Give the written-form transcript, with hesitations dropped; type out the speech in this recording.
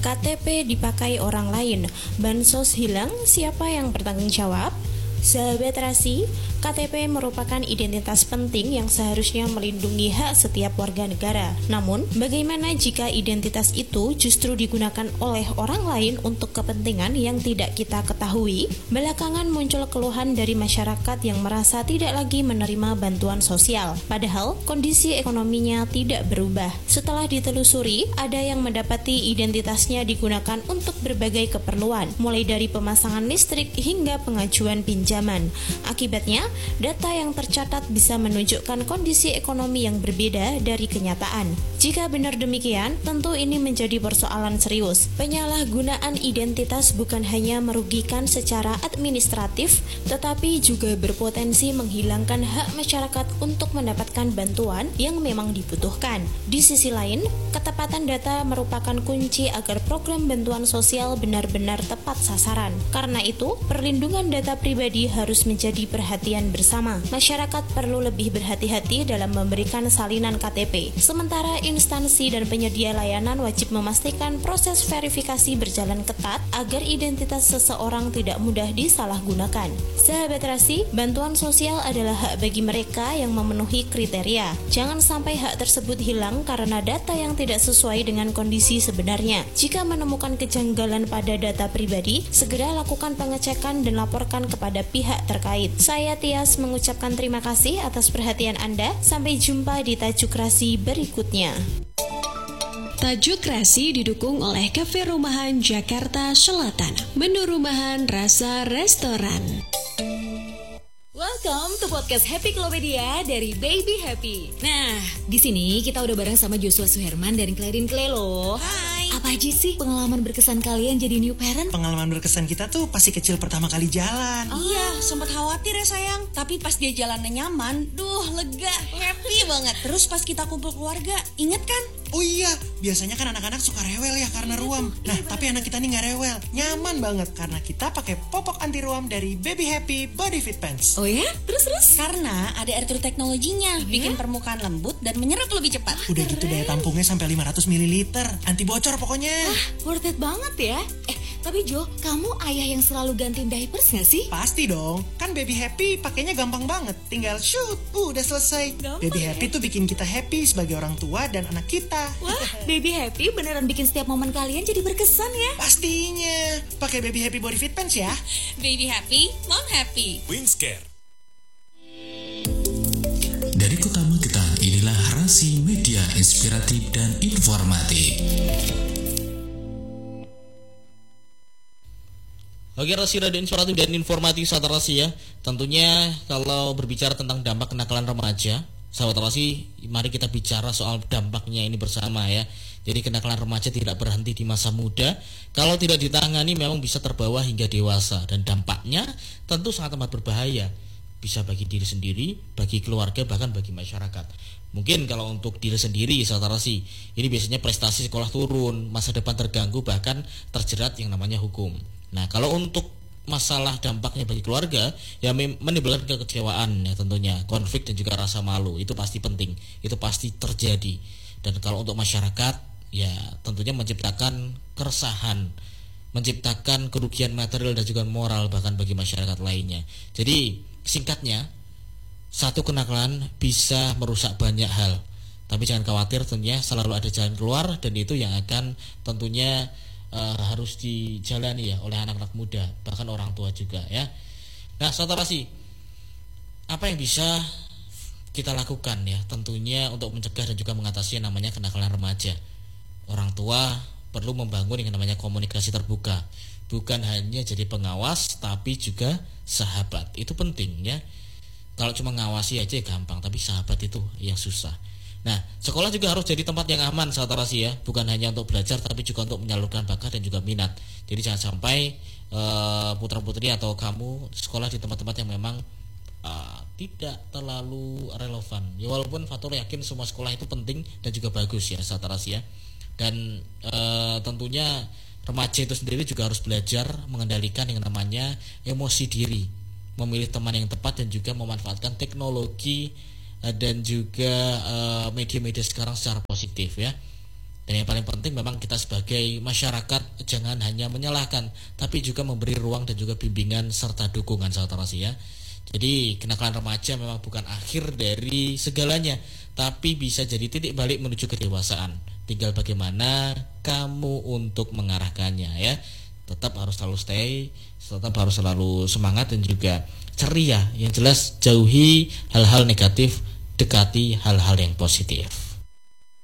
KTP dipakai orang lain, bansos hilang, siapa yang bertanggung jawab? Sahabat Rasi, KTP merupakan identitas penting yang seharusnya melindungi hak setiap warga negara. Namun, bagaimana jika identitas itu justru digunakan oleh orang lain untuk kepentingan yang tidak kita ketahui? Belakangan muncul keluhan dari masyarakat yang merasa tidak lagi menerima bantuan sosial, padahal kondisi ekonominya tidak berubah. Setelah ditelusuri, ada yang mendapati identitasnya digunakan untuk berbagai keperluan, mulai dari pemasangan listrik hingga pengajuan pinjaman. Akibatnya, data yang tercatat bisa menunjukkan kondisi ekonomi yang berbeda dari kenyataan. Jika benar demikian, tentu ini menjadi persoalan serius. Penyalahgunaan identitas bukan hanya merugikan secara administratif, tetapi juga berpotensi menghilangkan hak masyarakat untuk mendapatkan bantuan yang memang dibutuhkan. Di sisi lain, ketepatan data merupakan kunci agar program bantuan sosial benar-benar tepat sasaran. Karena itu, perlindungan data pribadi harus menjadi perhatian bersama. Masyarakat perlu lebih berhati-hati dalam memberikan salinan KTP. Sementara instansi dan penyedia layanan wajib memastikan proses verifikasi berjalan ketat agar identitas seseorang tidak mudah disalahgunakan. Sahabat Rasi, bantuan sosial adalah hak bagi mereka yang memenuhi kriteria. Jangan sampai hak tersebut hilang karena data yang tidak sesuai dengan kondisi sebenarnya. Jika menemukan kejanggalan pada data pribadi, segera lakukan pengecekan dan laporkan kepada pihak terkait. Saya Tias mengucapkan terima kasih atas perhatian Anda. Sampai jumpa di Tajuk Rasi berikutnya. Tajuk Rasi didukung oleh Cafe Rumahan Jakarta Selatan. Menu rumahan rasa restoran. Welcome to podcast Happy Klopedia dari Baby Happy. Nah, di sini kita udah bareng sama Joshua Suherman dari Clarin Clay loh. Hai. Apa aja sih pengalaman berkesan kalian jadi new parent? Pengalaman berkesan kita tuh pasti kecil pertama kali jalan. Iya, sempat khawatir ya sayang. Tapi pas dia jalannya nyaman, lega, happy banget. Terus pas kita kumpul keluarga, inget kan? Oh iya, biasanya kan anak-anak suka rewel ya karena ruam. Nah, tapi anak kita nih gak rewel. Nyaman banget karena kita pakai popok anti ruam dari Baby Happy Body Fit Pants. Oh ya? Terus? Karena ada air teknologinya, bikin permukaan lembut dan menyerap lebih cepat. Udah gitu daya tampungnya sampai 500 ml. Anti bocor pokoknya. Worth it banget ya. Tapi Jo, kamu ayah yang selalu gantiin diapers gak sih? Pasti dong, kan Baby Happy pakainya gampang banget. Tinggal shoot, udah selesai. Gampang Baby ya? Happy tuh bikin kita happy sebagai orang tua dan anak kita. Wah, Baby Happy beneran bikin setiap momen kalian jadi berkesan ya. Pastinya, pakai Baby Happy Body Fit Pants ya. Baby happy, mom happy. Wingscare. Dari Kota Magetan, inilah Rasi Media Inspiratif dan Informatif. Oke, Rasi Radio Inspiratif dan Informatif sahabat Rasi ya. Tentunya kalau berbicara tentang dampak kenakalan remaja, sahabat Rasi, mari kita bicara soal dampaknya ini bersama ya. Jadi kenakalan remaja tidak berhenti di masa muda. Kalau tidak ditangani memang bisa terbawa hingga dewasa. Dan dampaknya tentu sangat amat berbahaya. Bisa bagi diri sendiri, bagi keluarga, bahkan bagi masyarakat. Mungkin kalau untuk diri sendiri sahabat Rasi, ini biasanya prestasi sekolah turun, masa depan terganggu, bahkan terjerat yang namanya hukum. Nah, kalau untuk masalah dampaknya bagi keluarga, ya menimbulkan kekecewaan ya tentunya, konflik dan juga rasa malu, itu pasti penting, itu pasti terjadi. Dan kalau untuk masyarakat, ya tentunya menciptakan keresahan, menciptakan kerugian material dan juga moral bahkan bagi masyarakat lainnya. Jadi singkatnya, satu kenakalan bisa merusak banyak hal, tapi jangan khawatir, tentunya selalu ada jalan keluar, dan itu yang akan tentunya harus dijalani ya oleh anak-anak muda, bahkan orang tua juga ya. Nah, sahabat Rasi, apa yang bisa kita lakukan ya tentunya untuk mencegah dan juga mengatasi yang namanya kenakalan remaja? Orang tua perlu membangun yang namanya komunikasi terbuka, bukan hanya jadi pengawas tapi juga sahabat. Itu penting ya. Kalau cuma ngawasi aja gampang, tapi sahabat itu yang susah. Nah, sekolah juga harus jadi tempat yang aman sahabat Rasi ya, bukan hanya untuk belajar tapi juga untuk menyalurkan bakat dan juga minat. Jadi jangan sampai putra-putri atau kamu sekolah di tempat-tempat yang memang tidak terlalu relevan. Ya walaupun Fatur yakin semua sekolah itu penting dan juga bagus ya sahabat Rasi ya. Dan tentunya remaja itu sendiri juga harus belajar mengendalikan yang namanya emosi diri, memilih teman yang tepat dan juga memanfaatkan teknologi dan juga media-media sekarang secara positif ya. Dan yang paling penting memang kita sebagai masyarakat jangan hanya menyalahkan, tapi juga memberi ruang dan juga bimbingan serta dukungan sahabat terasi ya. Jadi kenakalan remaja memang bukan akhir dari segalanya, tapi bisa jadi titik balik menuju kedewasaan. Tinggal bagaimana kamu untuk mengarahkannya ya. Tetap harus selalu tetap harus selalu semangat dan juga ceria. Yang jelas jauhi hal-hal negatif, dekati hal-hal yang positif.